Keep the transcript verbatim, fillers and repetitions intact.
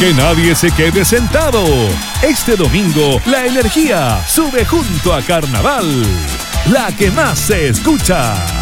Que nadie se quede sentado. Este domingo, la energía sube junto a Carnaval, la que más se escucha.